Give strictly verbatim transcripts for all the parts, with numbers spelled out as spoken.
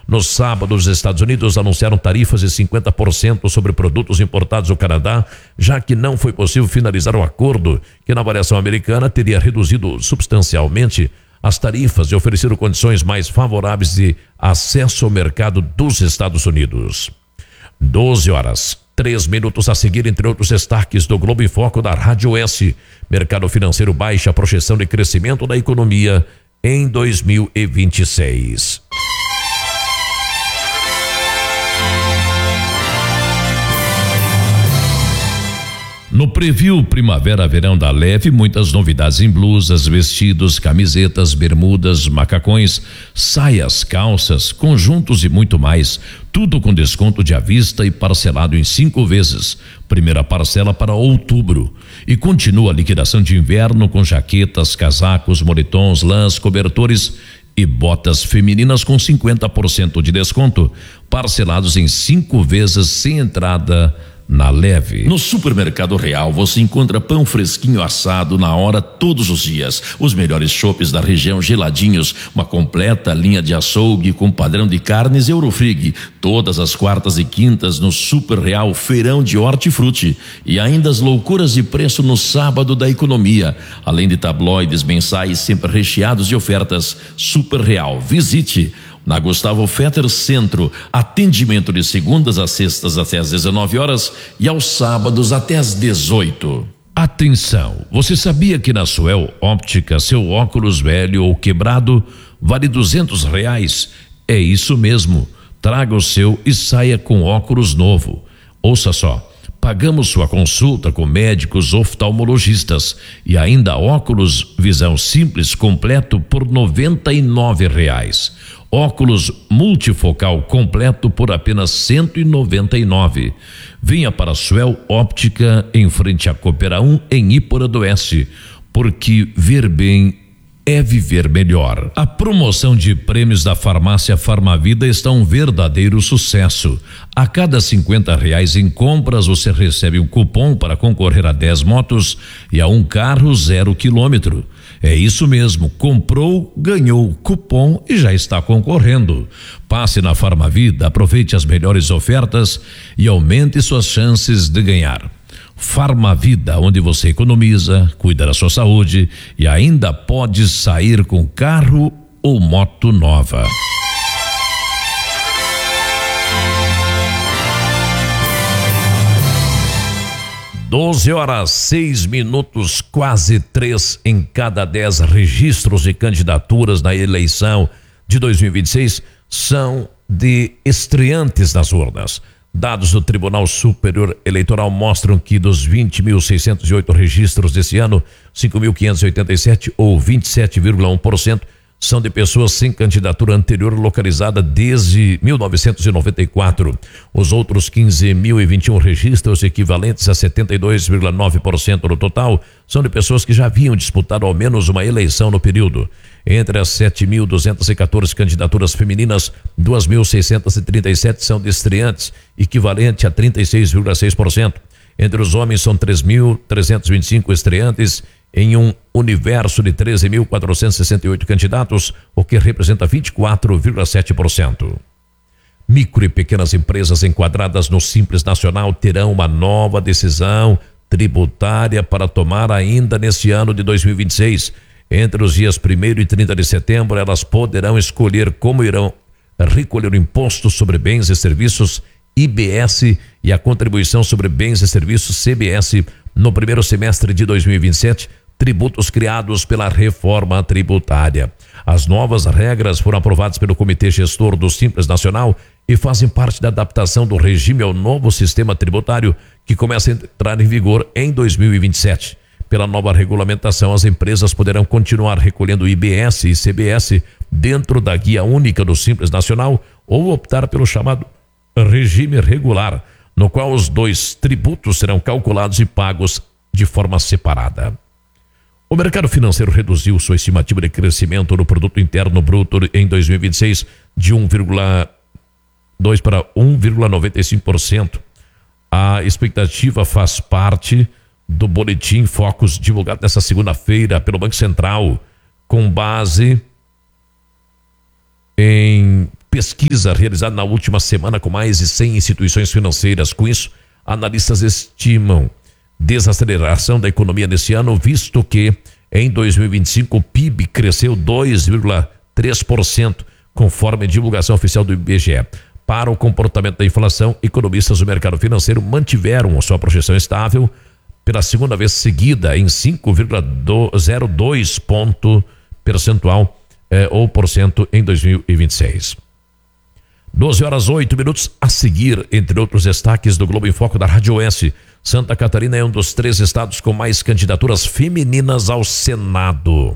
No sábado, os Estados Unidos anunciaram tarifas de cinquenta por cento sobre produtos importados do Canadá, já que não foi possível finalizar o acordo, que na avaliação americana teria reduzido substancialmente as tarifas e oferecido condições mais favoráveis de acesso ao mercado dos Estados Unidos. doze horas, três minutos a seguir, entre outros destaques do Globo em Foco da Rádio S. Mercado financeiro baixa a projeção de crescimento da economia em dois mil e vinte e seis. No preview Primavera-Verão da Leve, muitas novidades em blusas, vestidos, camisetas, bermudas, macacões, saias, calças, conjuntos e muito mais. Tudo com desconto de à vista e parcelado em cinco vezes. Primeira parcela para outubro. E continua a liquidação de inverno com jaquetas, casacos, moletons, lãs, cobertores e botas femininas com cinquenta por cento de desconto, parcelados em cinco vezes sem entrada na Leve. No Supermercado Real você encontra pão fresquinho assado na hora todos os dias, os melhores chopes da região geladinhos, uma completa linha de açougue com padrão de carnes Eurofrig, todas as quartas e quintas no Super Real Feirão de Hortifruti, e ainda as loucuras de preço no sábado da economia, além de tabloides mensais sempre recheados de ofertas. Super Real, visite na Gustavo Fetter Centro, atendimento de segundas a sextas até às dezenove horas e aos sábados até às dezoito. Atenção, você sabia que na Suel Óptica seu óculos velho ou quebrado vale duzentos reais? É isso mesmo, traga o seu e saia com óculos novo. Ouça só, pagamos sua consulta com médicos oftalmologistas e ainda óculos visão simples completo por noventa e nove reais. Óculos multifocal completo por apenas cento e noventa e nove. Venha para a Suel Óptica em frente à Coopera um em Ípora do Oeste, porque ver bem é viver melhor. A promoção de prêmios da farmácia Farmavida está um verdadeiro sucesso. A cada cinquenta reais em compras você recebe um cupom para concorrer a dez motos e a um carro zero quilômetro. É isso mesmo, comprou, ganhou cupom e já está concorrendo. Passe na Farmavida, aproveite as melhores ofertas e aumente suas chances de ganhar. Farmavida, onde você economiza, cuida da sua saúde e ainda pode sair com carro ou moto nova. doze horas, seis minutos, quase três em cada dez registros de candidaturas na eleição de dois mil e vinte e seis são de estreantes nas urnas. Dados do Tribunal Superior Eleitoral mostram que dos vinte mil seiscentos e oito registros desse ano, cinco mil quinhentos e oitenta e sete ou vinte e sete vírgula um por cento são de pessoas sem candidatura anterior localizada desde mil novecentos e noventa e quatro. Os outros quinze mil e vinte e um registros, equivalentes a setenta e dois vírgula nove por cento do total, são de pessoas que já haviam disputado ao menos uma eleição no período. Entre as sete mil duzentas e quatorze candidaturas femininas, duas mil seiscentos e trinta e sete são de estreantes, equivalente a trinta e seis vírgula seis por cento. Entre os homens são três mil trezentos e vinte e cinco estreantes, em um universo de treze mil quatrocentos e sessenta e oito candidatos, o que representa vinte e quatro vírgula sete por cento. Micro e pequenas empresas enquadradas no Simples Nacional terão uma nova decisão tributária para tomar ainda neste ano de dois mil e vinte e seis. Entre os dias primeiro e trinta de setembro, elas poderão escolher como irão recolher o imposto sobre bens e serviços I B S e a contribuição sobre bens e serviços C B S no primeiro semestre de dois mil e vinte e sete, tributos criados pela reforma tributária. As novas regras foram aprovadas pelo Comitê Gestor do Simples Nacional e fazem parte da adaptação do regime ao novo sistema tributário que começa a entrar em vigor em dois mil e vinte e sete. Pela nova regulamentação, as empresas poderão continuar recolhendo I B S e C B S dentro da guia única do Simples Nacional ou optar pelo chamado regime regular, no qual os dois tributos serão calculados e pagos de forma separada. O mercado financeiro reduziu sua estimativa de crescimento no produto interno bruto em dois mil e vinte e seis de um vírgula dois para um vírgula noventa e cinco por cento. A expectativa faz parte do boletim Focus divulgado nesta segunda-feira pelo Banco Central, com base em Pesquisa realizada na última semana com mais de cem instituições financeiras. Com isso, analistas estimam desaceleração da economia nesse ano, visto que em dois mil e vinte e cinco o P I B cresceu dois vírgula três por cento, conforme a divulgação oficial do I B G E. Para o comportamento da inflação, economistas do mercado financeiro mantiveram sua projeção estável pela segunda vez seguida em cinco vírgula zero dois ponto percentual eh, ou por cento em dois mil e vinte e seis. doze horas oito minutos. A seguir, entre outros destaques do Globo em Foco da Rádio Oeste, Santa Catarina é um dos três estados com mais candidaturas femininas ao Senado.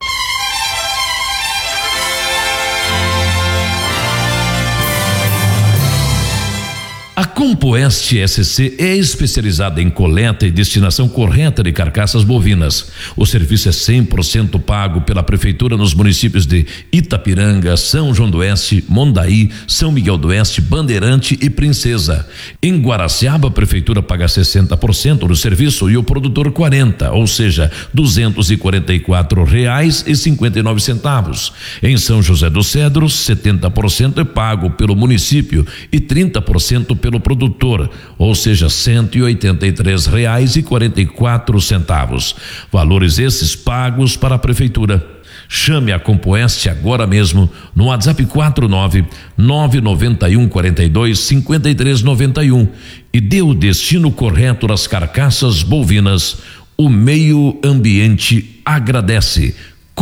A Compoeste S C é especializada em coleta e destinação correta de carcaças bovinas. O serviço é cem por cento pago pela Prefeitura nos municípios de Itapiranga, São João do Oeste, Mondaí, São Miguel do Oeste, Bandeirante e Princesa. Em Guaraciaba, a Prefeitura paga sessenta por cento do serviço e o produtor quarenta por cento, ou seja, duzentos e quarenta e quatro reais e cinquenta e nove centavos. Em São José dos Cedros, setenta por cento é pago pelo município e trinta por cento pelo produtor, ou seja, cento e oitenta e três reais e quarenta e quatro centavos. Valores esses pagos para a Prefeitura. Chame a Compoeste agora mesmo no WhatsApp quatro nove nove nove um quatro dois cinco três nove um e dê o destino correto das carcaças bovinas. O meio ambiente agradece.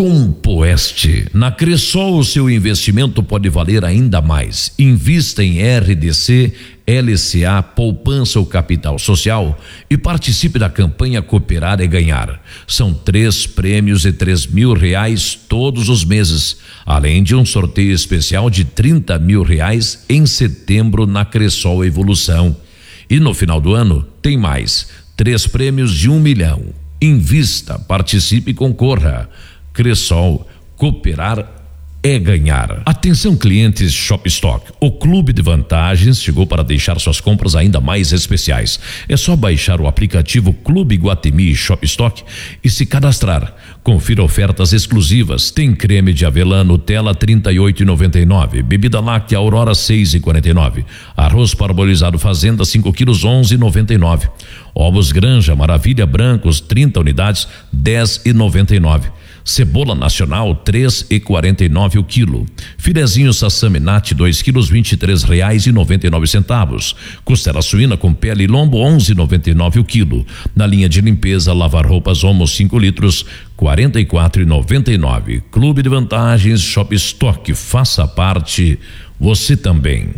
Compoeste. Na Cressol, o seu investimento pode valer ainda mais. Invista em R D C, L C A, poupança ou capital social e participe da campanha Cooperar é Ganhar. São três prêmios de três mil reais todos os meses, além de um sorteio especial de trinta mil reais em setembro na Cressol Evolução. E no final do ano tem mais, três prêmios de um milhão. Invista, participe e concorra. Cressol, cooperar é ganhar. Atenção, clientes Shopstock. O Clube de Vantagens chegou para deixar suas compras ainda mais especiais. É só baixar o aplicativo Clube Iguatemi Shopstock e se cadastrar. Confira ofertas exclusivas. Tem creme de avelã Nutella trinta e oito reais e noventa e nove centavos, bebida láctea Aurora seis reais e quarenta e nove centavos, arroz parbolizado Fazenda cinco quilos onze reais e noventa e nove centavos, ovos Granja Maravilha brancos trinta unidades dez reais e noventa e nove centavos. Cebola nacional três reais e quarenta e nove centavos o quilo. Filezinho Sassami Nat dois quilos vinte e três reais e noventa e nove centavos. Costela suína com pele e lombo onze reais e noventa e nove centavos o quilo. Na linha de limpeza lavar roupas Omo cinco litros quarenta e quatro reais e noventa e nove centavos. Clube de Vantagens Shopstock, faça parte você também.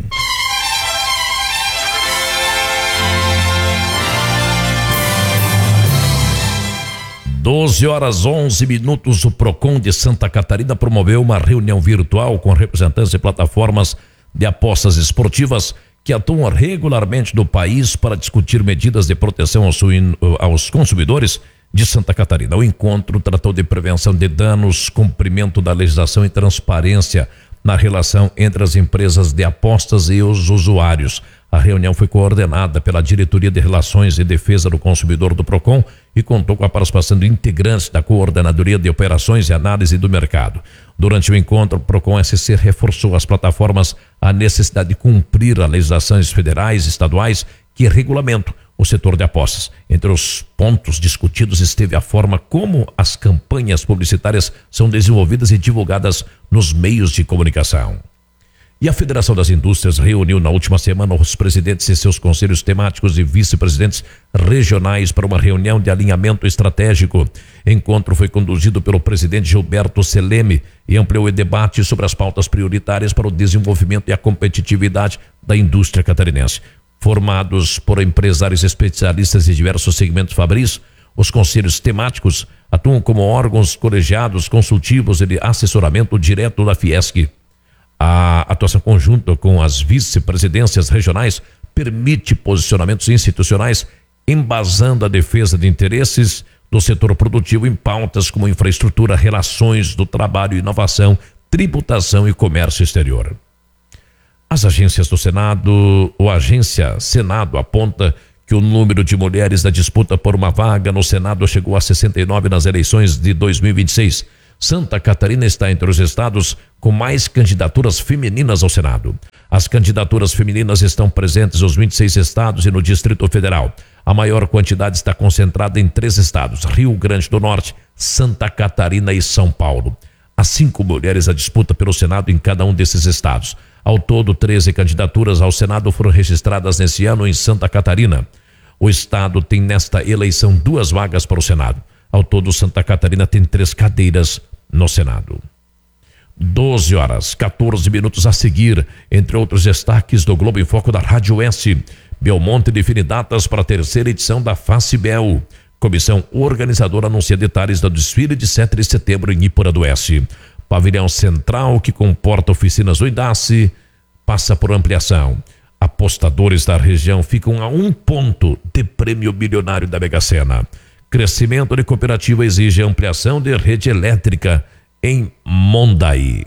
doze horas onze minutos. O Procon de Santa Catarina promoveu uma reunião virtual com representantes de plataformas de apostas esportivas que atuam regularmente no país para discutir medidas de proteção aos, aos consumidores de Santa Catarina. O encontro tratou de prevenção de danos, cumprimento da legislação e transparência na relação entre as empresas de apostas e os usuários. A reunião foi coordenada pela Diretoria de Relações e Defesa do Consumidor do Procon e contou com a participação de integrantes da Coordenadoria de Operações e Análise do Mercado. Durante o encontro, o Procon S C reforçou às plataformas a necessidade de cumprir as legislações federais e estaduais que regulamentam o setor de apostas. Entre os pontos discutidos esteve a forma como as campanhas publicitárias são desenvolvidas e divulgadas nos meios de comunicação. E a Federação das Indústrias reuniu na última semana os presidentes e seus conselhos temáticos e vice-presidentes regionais para uma reunião de alinhamento estratégico. O encontro foi conduzido pelo presidente Gilberto Seleme e ampliou o debate sobre as pautas prioritárias para o desenvolvimento e a competitividade da indústria catarinense. Formados por empresários especialistas de diversos segmentos fabris, os conselhos temáticos atuam como órgãos colegiados consultivos e de assessoramento direto da Fiesc. A atuação conjunta com as vice-presidências regionais permite posicionamentos institucionais embasando a defesa de interesses do setor produtivo em pautas como infraestrutura, relações do trabalho, inovação, tributação e comércio exterior. As agências do Senado, ou a agência Senado aponta que o número de mulheres da disputa por uma vaga no Senado chegou a sessenta e nove nas eleições de dois mil e vinte e seis. Santa Catarina está entre os estados com mais candidaturas femininas ao Senado. As candidaturas femininas estão presentes nos vinte e seis estados e no Distrito Federal. A maior quantidade está concentrada em três estados: Rio Grande do Norte, Santa Catarina e São Paulo. Há cinco mulheres à disputa pelo Senado em cada um desses estados. Ao todo, treze candidaturas ao Senado foram registradas nesse ano em Santa Catarina. O estado tem nesta eleição duas vagas para o Senado. Ao todo, Santa Catarina tem três cadeiras no Senado. doze horas, quatorze minutos a seguir, entre outros destaques do Globo em Foco da Rádio Oeste. Belmonte define datas para a terceira edição da FACIBEL. Comissão organizadora anuncia detalhes do desfile de sete de setembro em Iporã do Oeste. Pavilhão Central, que comporta oficinas do IDACE, passa por ampliação. Apostadores da região ficam a um ponto de prêmio bilionário da Mega Sena. Crescimento de cooperativa exige ampliação de rede elétrica em Mondaí.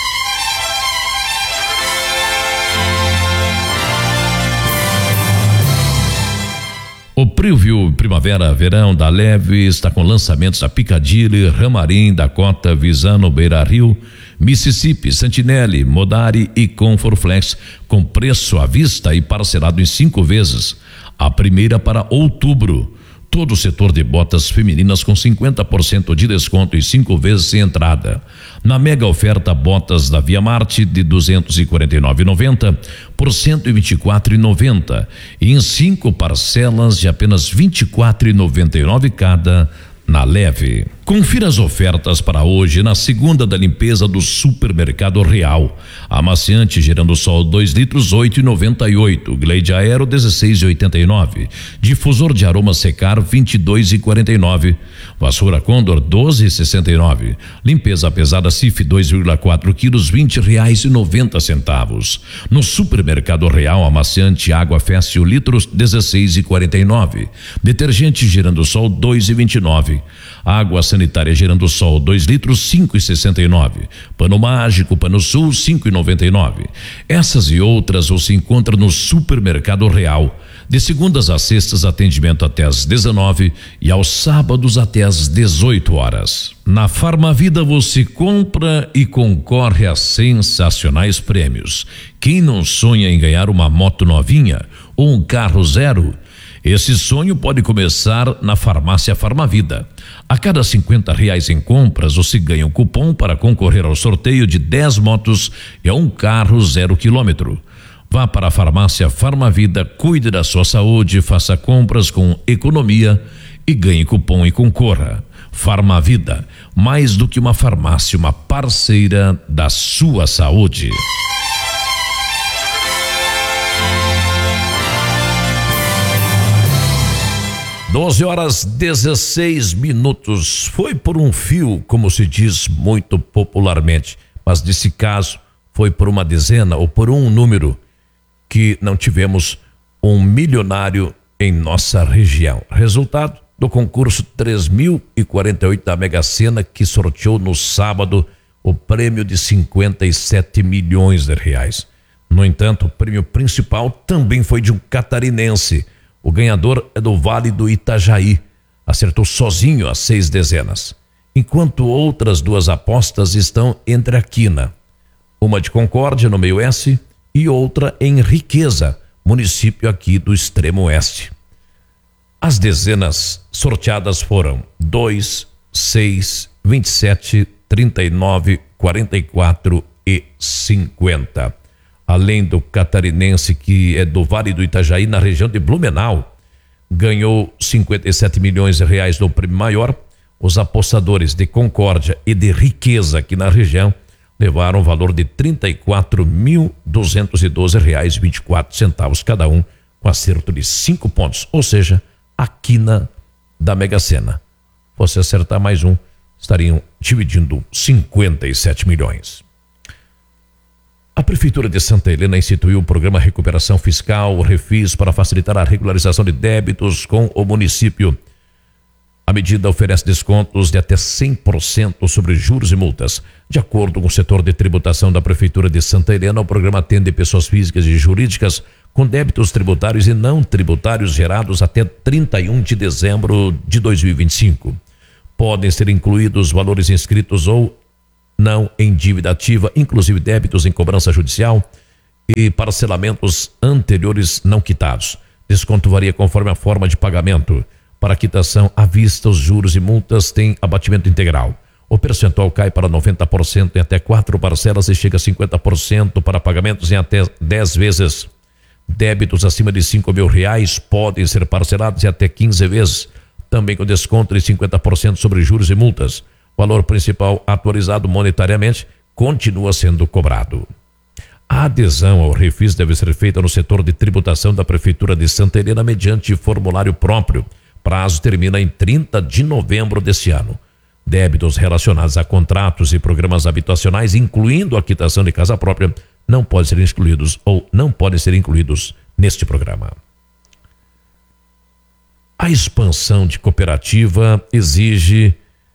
O Preview Primavera-Verão da Leve está com lançamentos da Piccadilly, Ramarim, Dakota, Visano, Beira Rio, Mississippi, Santinelli, Modari e Comfortflex, com preço à vista e parcelado em cinco vezes. A primeira para outubro. Todo o setor de botas femininas com cinquenta por cento de desconto e cinco vezes sem entrada. Na mega oferta, botas da Via Marte de duzentos e quarenta e nove reais e noventa centavos por cento e vinte e quatro reais e noventa centavos e em cinco parcelas de apenas vinte e quatro reais e noventa e nove centavos cada na Leve. Confira as ofertas para hoje na segunda da limpeza do Supermercado Real. Amaciante Girando Sol dois litros oito reais e noventa e oito centavos, Glade Aero dezesseis reais e oitenta e nove centavos, difusor de aroma Secar vinte e dois reais e quarenta e nove centavos, vassoura Condor doze reais e sessenta e nove centavos, limpeza pesada Cif dois vírgula quatro quilos vinte reais e noventa centavos. No Supermercado Real, amaciante Água Féstil litros dezesseis reais e quarenta e nove centavos, detergente Girando Sol dois reais e vinte e nove centavos, água sanitária Girando Sol dois litros cinco reais e sessenta e nove centavos, pano mágico Pano Sul cinco reais e noventa e nove centavos. Essas e outras você encontra no Supermercado Real. De segundas a sextas, atendimento até às dezenove e aos sábados até às dezoito horas. Na Farmavida você compra e concorre a sensacionais prêmios. Quem não sonha em ganhar uma moto novinha ou um carro zero? Esse sonho pode começar na Farmácia Farmavida. A cada cinquenta reais em compras, você ganha um cupom para concorrer ao sorteio de dez motos e a um carro zero quilômetro. Vá para a Farmácia Farmavida, cuide da sua saúde, faça compras com economia e ganhe cupom e concorra. Farmavida, mais do que uma farmácia, uma parceira da sua saúde. doze horas dezesseis minutos. Foi por um fio, como se diz muito popularmente, mas nesse caso foi por uma dezena ou por um número que não tivemos um milionário em nossa região. Resultado do concurso três mil e quarenta e oito da Mega Sena, que sorteou no sábado o prêmio de cinquenta e sete milhões de reais. No entanto, o prêmio principal também foi de um catarinense. O ganhador é do Vale do Itajaí. Acertou sozinho as seis dezenas. Enquanto outras duas apostas estão entre a quina. Uma de Concórdia, no meio oeste, e outra em Riqueza, município aqui do extremo oeste. As dezenas sorteadas foram dois, seis, vinte e sete, trinta e nove, quarenta e quatro e cinquenta. Além do catarinense, que é do Vale do Itajaí, na região de Blumenau, ganhou cinquenta e sete milhões de reais do prêmio maior. Os apostadores de Concórdia e de Riqueza, aqui na região, levaram o valor de trinta e quatro mil duzentos e doze reais e vinte e quatro centavos cada um, com acerto de cinco pontos, ou seja, a quina da Mega Sena. Você acertar mais um, estariam dividindo cinquenta e sete milhões. A Prefeitura de Santa Helena instituiu o programa Recuperação Fiscal, Refis, para facilitar a regularização de débitos com o município. A medida oferece descontos de até cem por cento sobre juros e multas. De acordo com o setor de tributação da Prefeitura de Santa Helena, o programa atende pessoas físicas e jurídicas com débitos tributários e não tributários gerados até trinta e um de dezembro de dois mil e vinte e cinco. Podem ser incluídos valores inscritos ou não em dívida ativa, inclusive débitos em cobrança judicial e parcelamentos anteriores não quitados. Desconto varia conforme a forma de pagamento. Para quitação à vista, os juros e multas têm abatimento integral. O percentual cai para noventa por cento em até quatro parcelas e chega a cinquenta por cento para pagamentos em até dez vezes. Débitos acima de cinco mil reais podem ser parcelados em até quinze vezes, também com desconto de cinquenta por cento sobre juros e multas. O valor principal atualizado monetariamente continua sendo cobrado. A adesão ao refis deve ser feita no setor de tributação da Prefeitura de Santa Helena mediante formulário próprio. Prazo termina em trinta de novembro deste ano. Débitos relacionados a contratos e programas habitacionais, incluindo a quitação de casa própria, não podem ser excluídos ou não podem ser incluídos neste programa. A expansão de cooperativa exige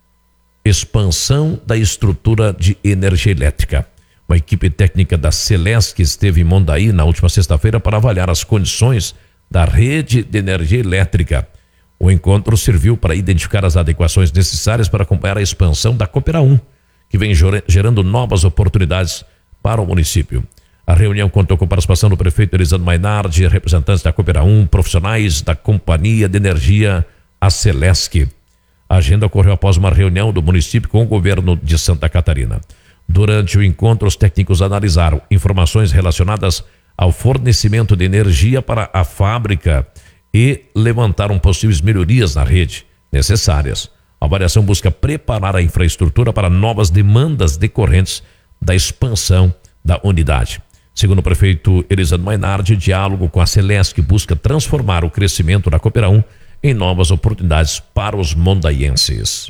expansão da estrutura de energia elétrica. Uma equipe técnica da Celesc esteve em Mondaí na última sexta-feira para avaliar as condições da rede de energia elétrica. O encontro serviu para identificar as adequações necessárias para acompanhar a expansão da Coopera um, que vem gerando novas oportunidades para o município. A reunião contou com a participação do prefeito Elisandro Mainardi, representantes da Coopera um, profissionais da Companhia de Energia, a Celesc. A agenda ocorreu após uma reunião do município com o governo de Santa Catarina. Durante o encontro, os técnicos analisaram informações relacionadas ao fornecimento de energia para a fábrica e levantaram possíveis melhorias na rede necessárias. A avaliação busca preparar a infraestrutura para novas demandas decorrentes da expansão da unidade. Segundo o prefeito Elisandro Mainardi, o diálogo com a Celesc busca transformar o crescimento da Coopera um em novas oportunidades para os mondaienses.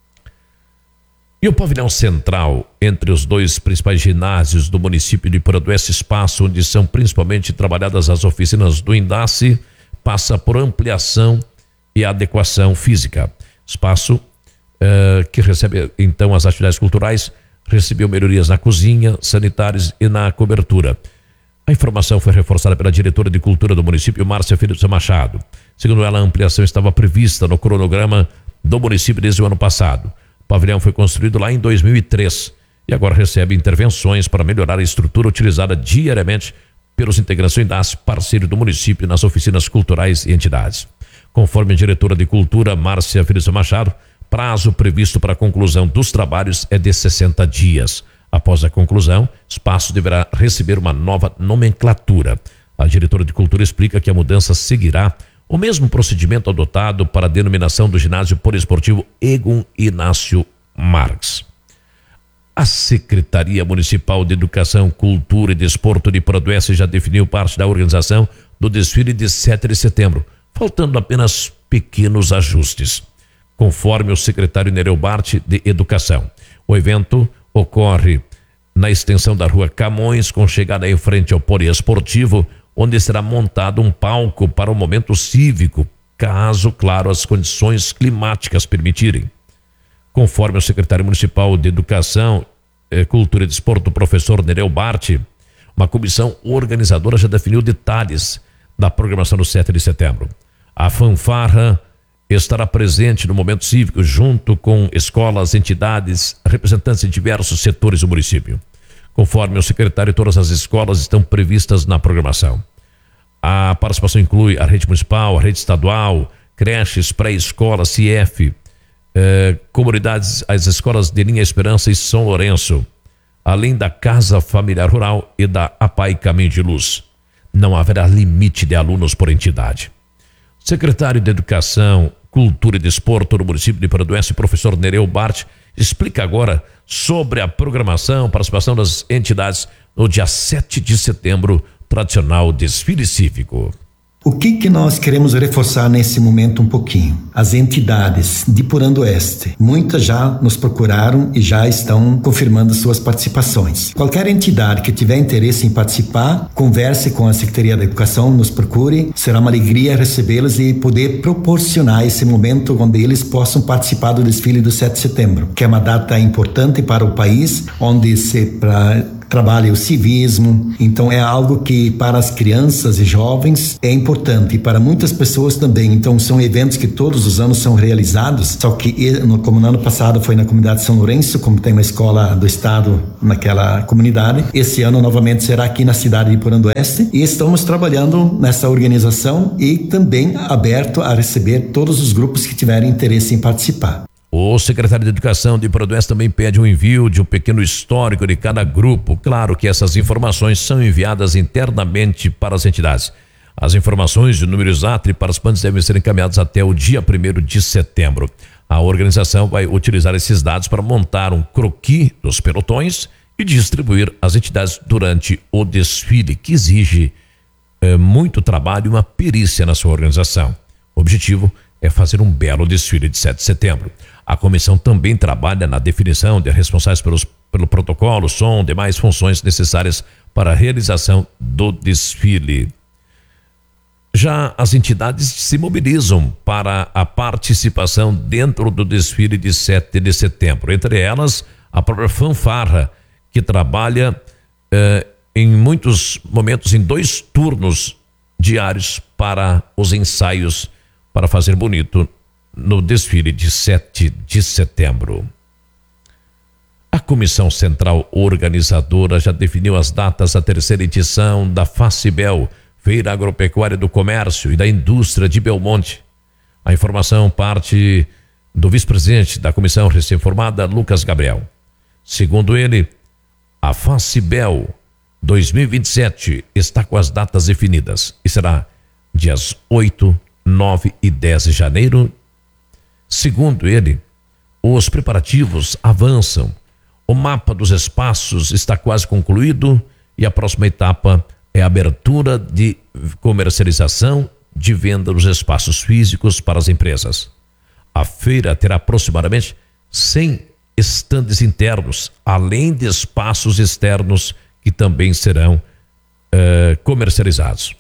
E o pavilhão central, entre os dois principais ginásios do município de Paraduense, espaço onde são principalmente trabalhadas as oficinas do INDACE, passa por ampliação e adequação física. Espaço uh, que recebe então as atividades culturais, recebeu melhorias na cozinha, sanitárias e na cobertura. A informação foi reforçada pela diretora de cultura do município, Márcia Felipe Machado. Segundo ela, a ampliação estava prevista no cronograma do município desde o ano passado. O pavilhão foi construído lá em dois mil e três e agora recebe intervenções para melhorar a estrutura utilizada diariamente pelos integrantes do INDACE, parceiro do município nas oficinas culturais e entidades. Conforme a diretora de cultura, Márcia Felipe Machado, prazo previsto para a conclusão dos trabalhos é de sessenta dias. Após a conclusão, o espaço deverá receber uma nova nomenclatura. A diretora de cultura explica que a mudança seguirá o mesmo procedimento adotado para a denominação do ginásio poliesportivo Egon Inácio Marques. A Secretaria Municipal de Educação, Cultura e Desporto de Paraduense já definiu parte da organização do desfile de sete de setembro, faltando apenas pequenos ajustes. Conforme o secretário Nereu Bart de Educação, o evento ocorre na extensão da rua Camões, com chegada em frente ao poliesportivo, onde será montado um palco para o momento cívico, caso, claro, as condições climáticas permitirem. Conforme o secretário municipal de Educação, eh, Cultura e Desporto, professor Nereu Bart, uma comissão organizadora já definiu detalhes da programação do sete de setembro. A fanfarra estará presente no momento cívico junto com escolas, entidades, representantes de diversos setores do município. Conforme o secretário, todas as escolas estão previstas na programação. A participação inclui a rede municipal, a rede estadual, creches, pré-escola, C I F, eh, comunidades, as escolas de Linha Esperança e São Lourenço, além da Casa Familiar Rural e da APAI Caminho de Luz. Não haverá limite de alunos por entidade. Secretário de Educação, Cultura e Desporto do município de Paraduense, professor Nereu Bart, explica agora sobre a programação, participação das entidades no dia sete de setembro, tradicional desfile cívico. O que que nós queremos reforçar nesse momento um pouquinho? As entidades de Porandueste, muitas já nos procuraram e já estão confirmando suas participações. Qualquer entidade que tiver interesse em participar, converse com a Secretaria da Educação, nos procure. Será uma alegria recebê-los e poder proporcionar esse momento onde eles possam participar do desfile do sete de setembro, que é uma data importante para o país, onde se para trabalha o civismo. Então é algo que para as crianças e jovens é importante e para muitas pessoas também. Então são eventos que todos os anos são realizados, só que como no ano passado foi na comunidade de São Lourenço, como tem uma escola do estado naquela comunidade, esse ano novamente será aqui na cidade de Iporã do Oeste, e estamos trabalhando nessa organização e também aberto a receber todos os grupos que tiverem interesse em participar. O secretário de Educação de Iporã do Oeste também pede um envio de um pequeno histórico de cada grupo. Claro que essas informações são enviadas internamente para as entidades. As informações de número exato e participantes devem ser encaminhadas até o dia primeiro de setembro. A organização vai utilizar esses dados para montar um croquis dos pelotões e distribuir às entidades durante o desfile, que exige é, muito trabalho e uma perícia na sua organização. O objetivo é fazer um belo desfile de sete de setembro. A comissão também trabalha na definição de responsáveis pelos, pelo protocolo, som, demais funções necessárias para a realização do desfile. Já as entidades se mobilizam para a participação dentro do desfile de sete de setembro. Entre elas, a própria fanfarra, que trabalha eh, em muitos momentos em dois turnos diários para os ensaios para fazer bonito no desfile de sete de setembro. A Comissão Central Organizadora já definiu as datas da terceira edição da FACIBEL, Feira Agropecuária do Comércio e da Indústria de Belmonte. A informação parte do vice-presidente da comissão recém-formada, Lucas Gabriel. Segundo ele, a FACIBEL dois mil e vinte e sete está com as datas definidas e será dias oito, nove e dez de janeiro. Segundo ele, os preparativos avançam. O mapa dos espaços está quase concluído e a próxima etapa é a abertura de comercialização de venda dos espaços físicos para as empresas. A feira terá aproximadamente cem estandes internos, além de espaços externos que também serão uh, comercializados.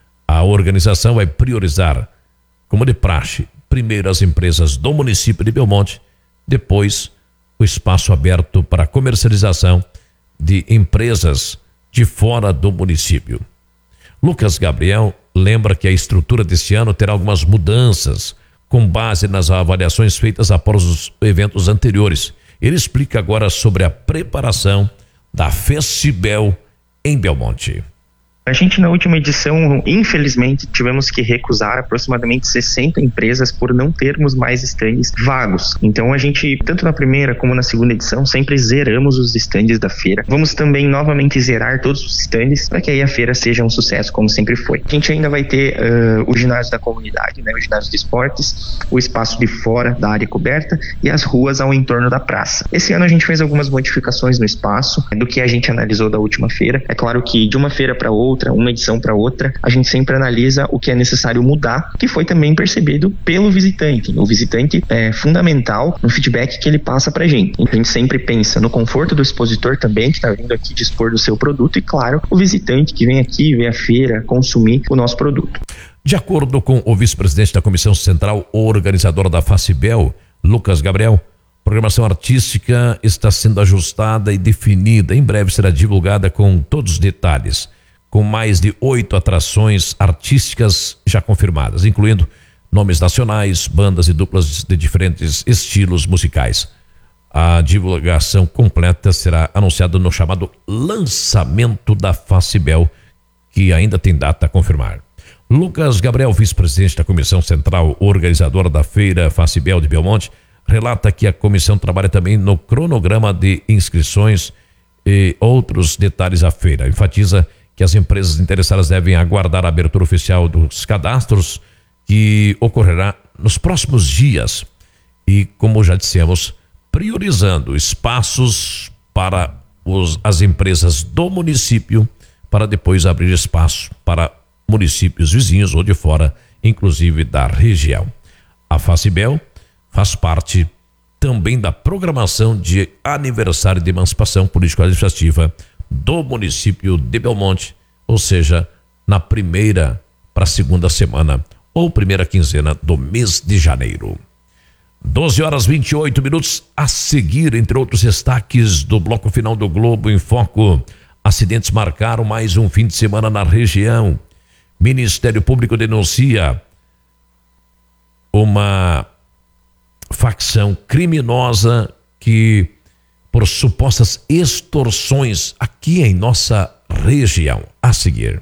A organização vai priorizar, como de praxe, primeiro as empresas do município de Belmonte, depois o espaço aberto para comercialização de empresas de fora do município. Lucas Gabriel lembra que a estrutura deste ano terá algumas mudanças com base nas avaliações feitas após os eventos anteriores. Ele explica agora sobre a preparação da FACIBEL em Belmonte. A gente na última edição, infelizmente, tivemos que recusar aproximadamente sessenta empresas por não termos mais estandes vagos. Então a gente, tanto na primeira como na segunda edição, sempre zeramos os estandes da feira. Vamos também novamente zerar todos os estandes para que aí a feira seja um sucesso, como sempre foi. A gente ainda vai ter uh, o ginásio da comunidade, né, o ginásio de esportes, o espaço de fora da área coberta e as ruas ao entorno da praça. Esse ano a gente fez algumas modificações no espaço do que a gente analisou da última feira. É claro que de uma feira para outra, outra, uma edição para outra, a gente sempre analisa o que é necessário mudar, que foi também percebido pelo visitante. O visitante é fundamental no feedback que ele passa pra gente. A gente sempre pensa no conforto do expositor também, que está vindo aqui dispor do seu produto, e claro, o visitante que vem aqui, vem à feira, consumir o nosso produto. De acordo com o vice-presidente da Comissão Central Organizadora da FACIBEL, Lucas Gabriel, a programação artística está sendo ajustada e definida. Em breve será divulgada com todos os detalhes, com mais de oito atrações artísticas já confirmadas, incluindo nomes nacionais, bandas e duplas de diferentes estilos musicais. A divulgação completa será anunciada no chamado lançamento da FACIBEL, que ainda tem data a confirmar. Lucas Gabriel, vice-presidente da Comissão Central Organizadora da Feira FACIBEL de Belmonte, relata que a comissão trabalha também no cronograma de inscrições e outros detalhes da feira. Enfatiza que as empresas interessadas devem aguardar a abertura oficial dos cadastros, que ocorrerá nos próximos dias. E, como já dissemos, priorizando espaços para os, as empresas do município, para depois abrir espaço para municípios vizinhos ou de fora, inclusive da região. A FACIBEL faz parte também da programação de aniversário de emancipação político-administrativa do município de Belmonte, ou seja, na primeira para a segunda semana ou primeira quinzena do mês de janeiro. doze horas e vinte e oito minutos, a seguir, entre outros destaques do bloco final do Globo em Foco, Acidentes marcaram mais um fim de semana na região. Ministério Público denuncia uma facção criminosa que, por supostas extorsões aqui em nossa região. A seguir.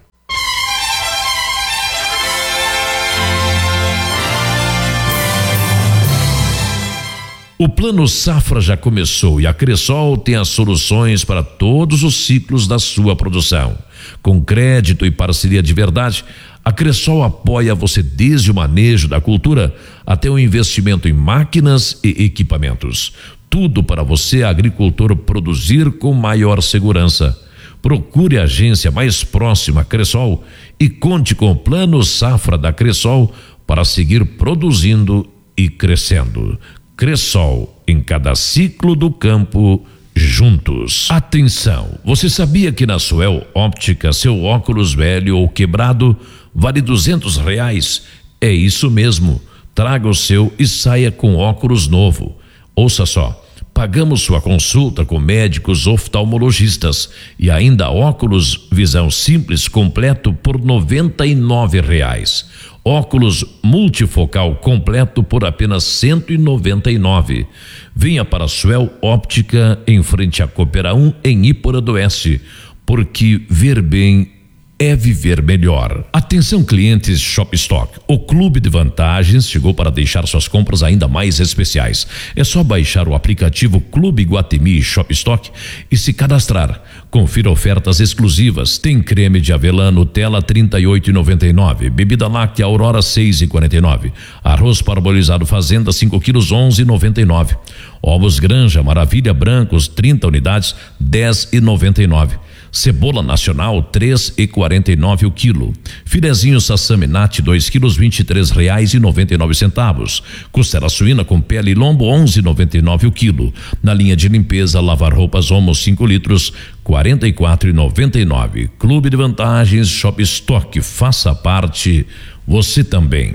O Plano Safra já começou e a Cressol tem as soluções para todos os ciclos da sua produção. Com crédito e parceria de verdade, a Cressol apoia você desde o manejo da cultura até o investimento em máquinas e equipamentos. Tudo para você, agricultor, produzir com maior segurança. Procure a agência mais próxima à Cressol e conte com o Plano Safra da Cressol para seguir produzindo e crescendo. Cressol, em cada ciclo do campo, juntos. Atenção, você sabia que na Suel Óptica seu óculos velho ou quebrado vale duzentos reais? É isso mesmo, traga o seu e saia com óculos novo. Ouça só, pagamos sua consulta com médicos oftalmologistas e ainda óculos visão simples completo por noventa e nove reais. Óculos multifocal completo por apenas cento e noventa e nove. Venha para a Suel Óptica em frente à Coopera um em Ípora do Oeste, porque ver bem é viver melhor. Atenção clientes Shopstock, o clube de vantagens chegou para deixar suas compras ainda mais especiais. É só baixar o aplicativo Clube Iguatemi Shopstock e se cadastrar. Confira ofertas exclusivas. Tem creme de avelã Nutella trinta e oito reais e noventa e nove, bebida láctea Aurora seis reais e quarenta e nove, arroz parbolizado Fazenda cinco quilos onze reais e noventa e nove, ovos Granja Maravilha brancos trinta unidades dez reais e noventa e nove. Cebola nacional três reais e quarenta e nove o quilo. Filezinho Sassami Nat dois quilos vinte e três reais e noventa e nove centavos. Costela suína com pele e lombo onze reais e noventa e nove o quilo. Na linha de limpeza lavar roupas Omo cinco litros quarenta e quatro reais e noventa e nove. Clube de vantagens Shopstock, faça parte você também.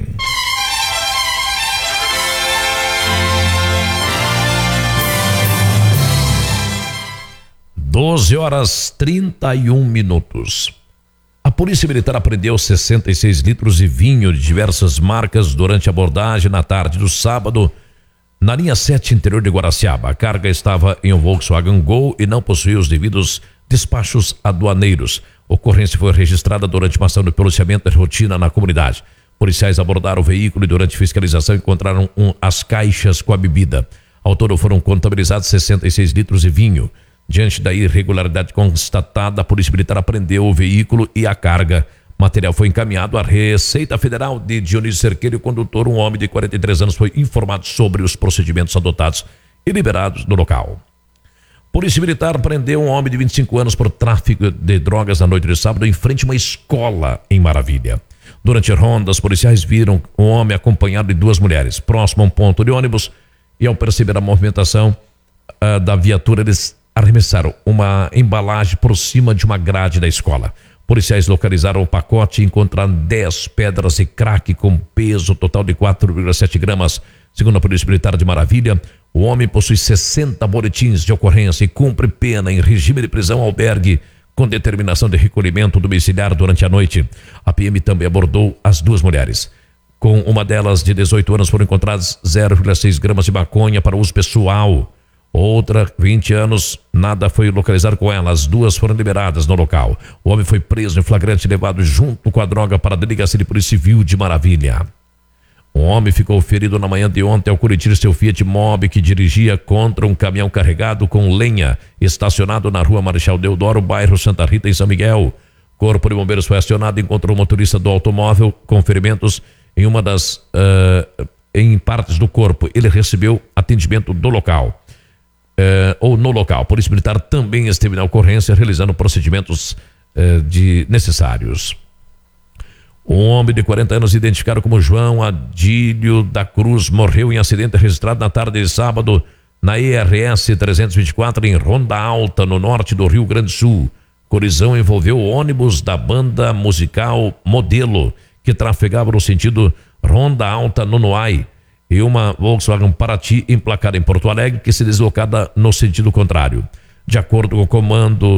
doze horas trinta e um minutos. A Polícia Militar apreendeu sessenta e seis litros de vinho de diversas marcas durante a abordagem na tarde do sábado na linha sete interior de Guaraciaba. A carga estava em um Volkswagen Gol e não possuía os devidos despachos aduaneiros. A ocorrência foi registrada durante uma ação de policiamento de rotina na comunidade. Policiais abordaram o veículo e durante fiscalização encontraram um, as caixas com a bebida. Ao todo foram contabilizados sessenta e seis litros de vinho. Diante da irregularidade constatada, a Polícia Militar apreendeu o veículo e a carga. O material foi encaminhado à Receita Federal de Dionísio Cerqueira e o condutor, um homem de quarenta e três anos, foi informado sobre os procedimentos adotados e liberados no local. Polícia Militar prendeu um homem de vinte e cinco anos por tráfico de drogas na noite de sábado em frente a uma escola em Maravilha. Durante rondas, policiais viram um homem acompanhado de duas mulheres próximo a um ponto de ônibus e ao perceber a movimentação uh, da viatura, eles arremessaram uma embalagem por cima de uma grade da escola. Policiais localizaram o pacote e encontraram dez pedras de crack com peso total de quatro vírgula sete gramas. Segundo a Polícia Militar de Maravilha, o homem possui sessenta boletins de ocorrência e cumpre pena em regime de prisão albergue com determinação de recolhimento domiciliar durante a noite. A P M também abordou as duas mulheres. Com uma delas de dezoito anos foram encontradas zero vírgula seis gramas de maconha para uso pessoal. Outra, vinte anos, nada foi localizado com ela. As duas foram liberadas no local. O homem foi preso em flagrante e levado junto com a droga para a Delegacia de Polícia Civil de Maravilha. Um homem ficou ferido na manhã de ontem ao colidir seu Fiat Mobi que dirigia contra um caminhão carregado com lenha estacionado na rua Marechal Deodoro, bairro Santa Rita, em São Miguel. Corpo de Bombeiros foi acionado e encontrou o motorista do automóvel com ferimentos em uma das uh, em partes do corpo. Ele recebeu atendimento do local. Uh, ou no local. A Polícia Militar também esteve na ocorrência realizando procedimentos uh, de necessários. Um homem de quarenta anos, identificado como João Adílio da Cruz, morreu em acidente registrado na tarde de sábado na E R S trezentos e vinte e quatro em Ronda Alta, no norte do Rio Grande do Sul. Colisão envolveu o ônibus da banda musical Modelo, que trafegava no sentido Ronda Alta Nonoai, e uma Volkswagen Paraty emplacada em Porto Alegre, que se deslocava no sentido contrário. De acordo com o comando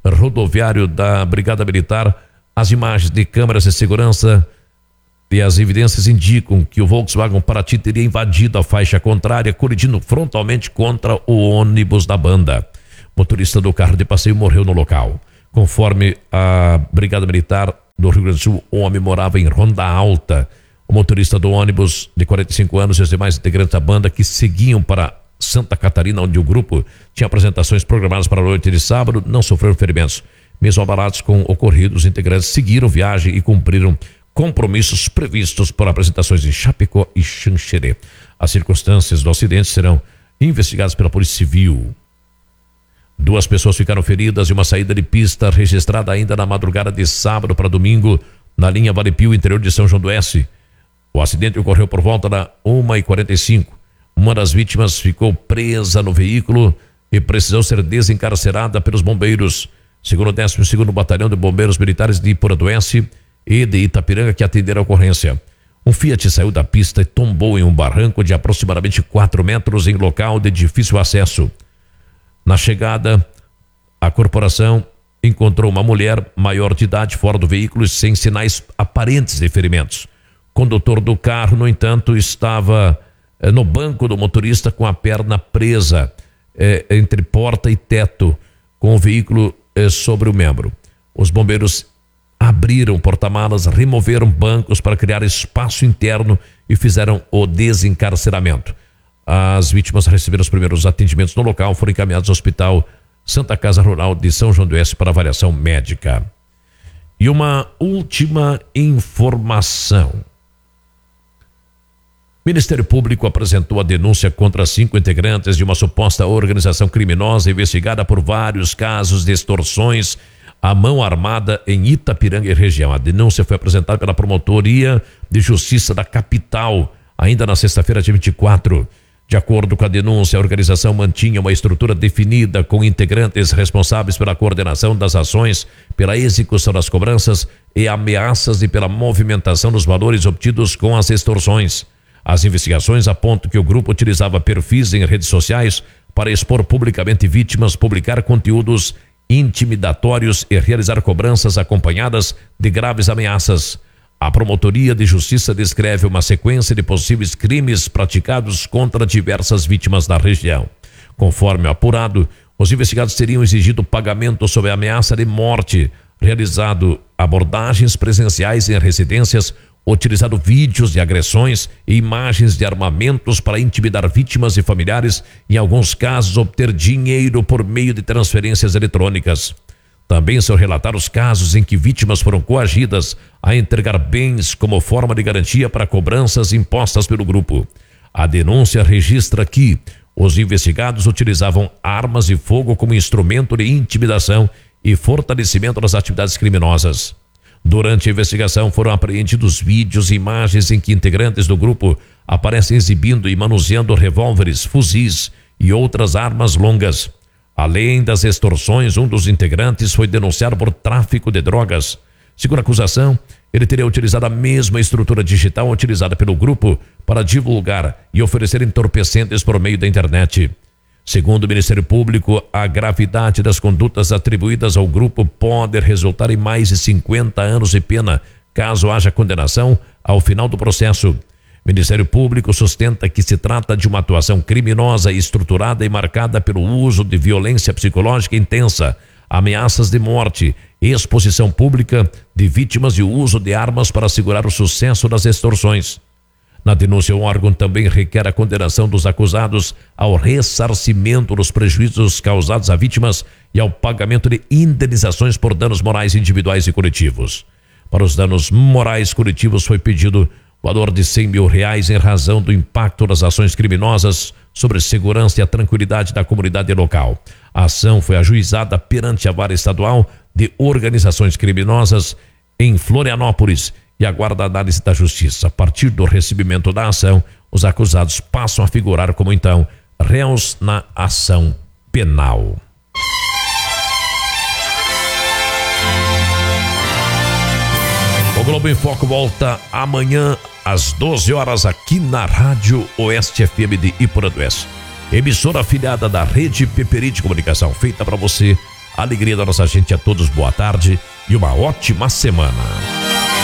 rodoviário da Brigada Militar. As imagens de câmeras de segurança e as evidências indicam que o Volkswagen Paraty teria invadido a faixa contrária, colidindo frontalmente contra o ônibus da banda. O motorista do carro de passeio morreu no local. Conforme a Brigada Militar do Rio Grande do Sul, o homem morava em Ronda Alta. O motorista do ônibus, de quarenta e cinco anos, e os demais integrantes da banda que seguiam para Santa Catarina, onde o grupo tinha apresentações programadas para a noite de sábado, não sofreram ferimentos. Mesmo abalados com o ocorrido, os integrantes seguiram viagem e cumpriram compromissos previstos por apresentações em Chapecó e Xanxerê. As circunstâncias do acidente serão investigadas pela Polícia Civil. Duas pessoas ficaram feridas e uma saída de pista registrada ainda na madrugada de sábado para domingo na linha Vale Pio, interior de São João do Oeste. O acidente ocorreu por volta da uma e quarenta e cinco. Uma das vítimas ficou presa no veículo e precisou ser desencarcerada pelos bombeiros. Segundo o décimo segundo Batalhão de Bombeiros Militares de Iporanduense e de Itapiranga, que atenderam a ocorrência. Um Fiat saiu da pista e tombou em um barranco de aproximadamente quatro metros em local de difícil acesso. Na chegada, a corporação encontrou uma mulher maior de idade fora do veículo e sem sinais aparentes de ferimentos. O condutor do carro, no entanto, estava eh, no banco do motorista com a perna presa eh, entre porta e teto, com o veículo eh, sobre o membro. Os bombeiros abriram porta-malas, removeram bancos para criar espaço interno e fizeram o desencarceramento. As vítimas receberam os primeiros atendimentos no local, foram encaminhados ao Hospital Santa Casa Rural de São João do Oeste para avaliação médica. E uma última informação. O Ministério Público apresentou a denúncia contra cinco integrantes de uma suposta organização criminosa investigada por vários casos de extorsões à mão armada em Itapiranga e região. A denúncia foi apresentada pela Promotoria de Justiça da Capital, ainda na sexta-feira, dia vinte e quatro. De acordo com a denúncia, a organização mantinha uma estrutura definida com integrantes responsáveis pela coordenação das ações, pela execução das cobranças e ameaças e pela movimentação dos valores obtidos com as extorsões. As investigações apontam que o grupo utilizava perfis em redes sociais para expor publicamente vítimas, publicar conteúdos intimidatórios e realizar cobranças acompanhadas de graves ameaças. A Promotoria de Justiça descreve uma sequência de possíveis crimes praticados contra diversas vítimas da região. Conforme apurado, os investigados teriam exigido pagamento sob ameaça de morte, realizado abordagens presenciais em residências, utilizado vídeos de agressões e imagens de armamentos para intimidar vítimas e familiares, em alguns casos obter dinheiro por meio de transferências eletrônicas. Também são relatados casos em que vítimas foram coagidas a entregar bens como forma de garantia para cobranças impostas pelo grupo. A denúncia registra que os investigados utilizavam armas de fogo como instrumento de intimidação e fortalecimento das atividades criminosas. Durante a investigação foram apreendidos vídeos e imagens em que integrantes do grupo aparecem exibindo e manuseando revólveres, fuzis e outras armas longas. Além das extorsões, um dos integrantes foi denunciado por tráfico de drogas. Segundo a acusação, ele teria utilizado a mesma estrutura digital utilizada pelo grupo para divulgar e oferecer entorpecentes por meio da internet. Segundo o Ministério Público, a gravidade das condutas atribuídas ao grupo pode resultar em mais de cinquenta anos de pena, caso haja condenação ao final do processo. O Ministério Público sustenta que se trata de uma atuação criminosa e estruturada e marcada pelo uso de violência psicológica intensa, ameaças de morte, exposição pública de vítimas e o uso de armas para assegurar o sucesso das extorsões. Na denúncia, o órgão também requer a condenação dos acusados ao ressarcimento dos prejuízos causados a vítimas e ao pagamento de indenizações por danos morais individuais e coletivos. Para os danos morais coletivos foi pedido valor de cem mil reais em razão do impacto das ações criminosas sobre a segurança e a tranquilidade da comunidade local. A ação foi ajuizada perante a Vara Estadual de Organizações Criminosas em Florianópolis e aguarda a análise da Justiça. A partir do recebimento da ação, os acusados passam a figurar como, então, réus na ação penal. O Globo em Foco volta amanhã às doze horas aqui na Rádio Oeste F M de Iporanduense. Emissora afiliada da Rede Peperi de Comunicação, feita para você Alegria da nossa gente a todos, boa tarde e uma ótima semana.